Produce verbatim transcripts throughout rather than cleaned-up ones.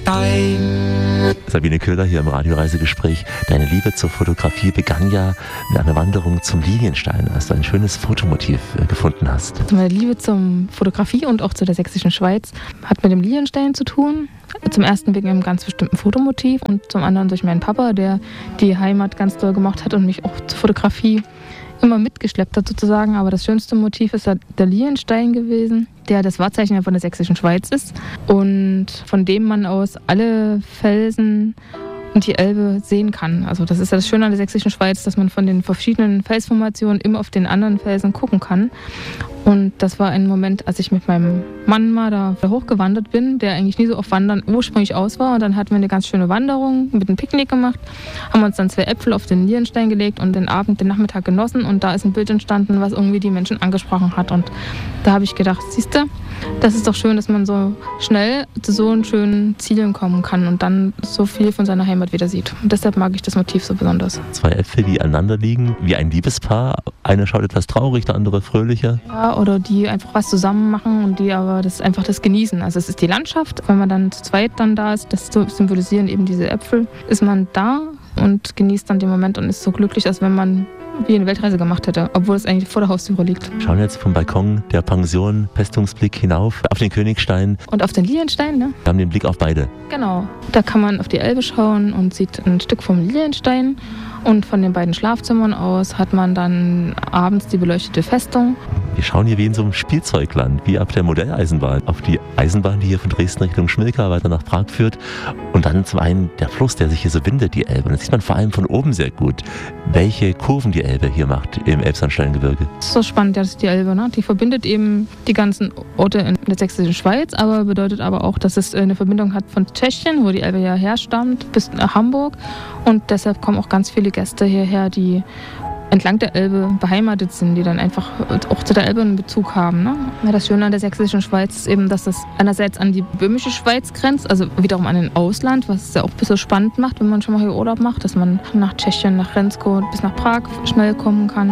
Sonnenstein. Sabine Köhler hier im Radioreisegespräch. Deine Liebe zur Fotografie begann ja mit einer Wanderung zum Lilienstein, als du ein schönes Fotomotiv äh, gefunden hast. Meine Liebe zur Fotografie und auch zu der sächsischen Schweiz hat mit dem Lilienstein zu tun. Zum ersten wegen einem ganz bestimmten Fotomotiv und zum anderen durch meinen Papa, der die Heimat ganz doll gemacht hat und mich auch zur Fotografie immer mitgeschleppt hat sozusagen. Aber das schönste Motiv ist der Lilienstein gewesen, der das Wahrzeichen von der sächsischen Schweiz ist und von dem man aus alle Felsen und die Elbe sehen kann. Also das ist ja das Schöne an der sächsischen Schweiz, dass man von den verschiedenen Felsformationen immer auf den anderen Felsen gucken kann. Und das war ein Moment, als ich mit meinem Mann mal da hochgewandert bin, der eigentlich nie so auf Wandern ursprünglich aus war. Und dann hatten wir eine ganz schöne Wanderung mit einem Picknick gemacht, haben uns dann zwei Äpfel auf den Lilienstein gelegt und den Abend, den Nachmittag genossen. Und da ist ein Bild entstanden, was irgendwie die Menschen angesprochen hat. Und da habe ich gedacht, siehst du, das ist doch schön, dass man so schnell zu so einen schönen Zielen kommen kann und dann so viel von seiner Heimat wieder sieht. Und deshalb mag ich das Motiv so besonders. Zwei Äpfel, die aneinander liegen, wie ein Liebespaar. Einer schaut etwas traurig, der andere fröhlicher. Ja, oder die einfach was zusammen machen und die aber das einfach das genießen. Also es ist die Landschaft, wenn man dann zu zweit dann da ist, das symbolisieren eben diese Äpfel, ist man da und genießt dann den Moment und ist so glücklich, als wenn man wie eine Weltreise gemacht hätte, obwohl es eigentlich vor der Haustüre liegt. Wir schauen jetzt vom Balkon der Pension, Festungsblick hinauf auf den Königstein. Und auf den Lilienstein, ne? Wir haben den Blick auf beide. Genau. Da kann man auf die Elbe schauen und sieht ein Stück vom Lilienstein. Und von den beiden Schlafzimmern aus hat man dann abends die beleuchtete Festung. Wir schauen hier wie in so einem Spielzeugland, wie auf der Modelleisenbahn. Auf die Eisenbahn, die hier von Dresden Richtung Schmilka weiter nach Prag führt. Und dann zum einen der Fluss, der sich hier so windet, die Elbe. Und das sieht man vor allem von oben sehr gut, welche Kurven die Elbe hier macht im Elbsandsteingebirge. Das ist so spannend, ja, das ist die Elbe, ne? Die verbindet eben die ganzen Orte in der sächsischen Schweiz, aber bedeutet aber auch, dass es eine Verbindung hat von Tschechien, wo die Elbe ja herstammt, bis nach Hamburg. Und deshalb kommen auch ganz viele Gäste hierher, die entlang der Elbe beheimatet sind, die dann einfach auch zu der Elbe einen Bezug haben. Ne? Ja, das Schöne an der sächsischen Schweiz ist eben, dass das einerseits an die böhmische Schweiz grenzt, also wiederum an den Ausland, was es ja auch ein bisschen spannend macht, wenn man schon mal hier Urlaub macht, dass man nach Tschechien, nach Rensko bis nach Prag schnell kommen kann.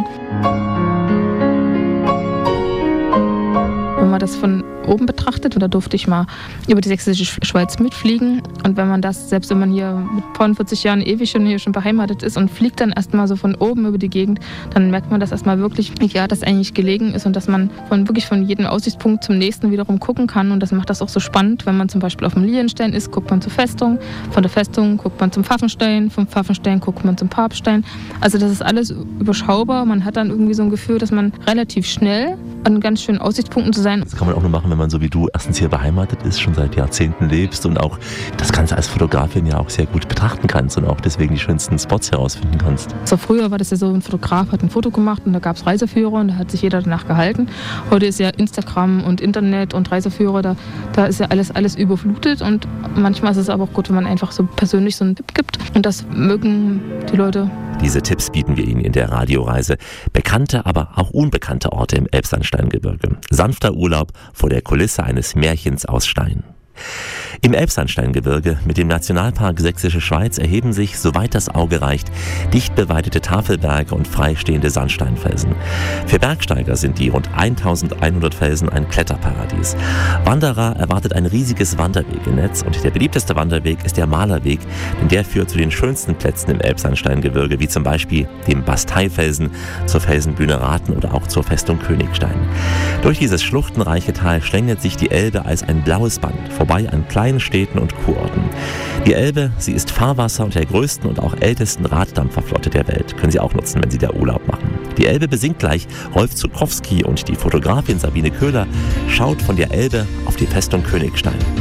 Wenn man das von oben betrachtet, und da durfte ich mal über die sächsische Schweiz mitfliegen. Und wenn man das, selbst wenn man hier mit vierzig Jahren ewig schon hier schon beheimatet ist und fliegt dann erstmal so von oben über die Gegend, dann merkt man das erstmal wirklich, ja, dass eigentlich gelegen ist und dass man von wirklich von jedem Aussichtspunkt zum nächsten wiederum gucken kann. Und das macht das auch so spannend, wenn man zum Beispiel auf dem Lilienstein ist, guckt man zur Festung, von der Festung guckt man zum Pfaffenstein, vom Pfaffenstein guckt man zum Papstein. Also das ist alles überschaubar. Man hat dann irgendwie so ein Gefühl, dass man relativ schnell an ganz schönen Aussichtspunkten zu sein. Das kann man auch nur machen, wenn man so wie du erstens hier beheimatet ist, schon seit Jahrzehnten lebst und auch das Ganze als Fotografin ja auch sehr gut betrachten kannst und auch deswegen die schönsten Spots herausfinden kannst. So früher war das ja so, ein Fotograf hat ein Foto gemacht und da gab es Reiseführer und da hat sich jeder danach gehalten. Heute ist ja Instagram und Internet und Reiseführer, da, da ist ja alles, alles überflutet und manchmal ist es aber auch gut, wenn man einfach so persönlich so einen Tipp gibt und das mögen die Leute. Diese Tipps bieten wir Ihnen in der Radioreise. Bekannte, aber auch unbekannte Orte im Elbsandsteingebirge. Sanfter Urlaub vor der Kulisse eines Märchens aus Stein. Im Elbsandsteingebirge mit dem Nationalpark Sächsische Schweiz erheben sich, soweit das Auge reicht, dicht beweidete Tafelberge und freistehende Sandsteinfelsen. Für Bergsteiger sind die rund eintausendeinhundert Felsen ein Kletterparadies. Wanderer erwartet ein riesiges Wanderwegenetz und der beliebteste Wanderweg ist der Malerweg, denn der führt zu den schönsten Plätzen im Elbsandsteingebirge, wie zum Beispiel dem Basteifelsen, zur Felsenbühne Raten oder auch zur Festung Königstein. Durch dieses schluchtenreiche Tal schlängelt sich die Elbe als ein blaues Band vorbei an kleinen Städten und Kurorten. Die Elbe, sie ist Fahrwasser und der größten und auch ältesten Raddampferflotte der Welt. Können Sie auch nutzen, wenn Sie da Urlaub machen. Die Elbe besingt gleich Rolf Zuckowski und die Fotografin Sabine Köhler schaut von der Elbe auf die Festung Königstein.